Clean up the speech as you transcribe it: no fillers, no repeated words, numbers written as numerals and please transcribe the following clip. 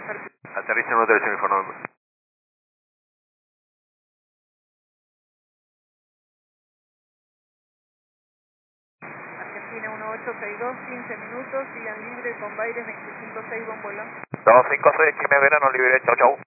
Aterriza en una dirección informando. Argentina 1862, 15 minutos, sigan libre con Baires 256, buen vuelo. 256, Chime Verano, libre, chau chau.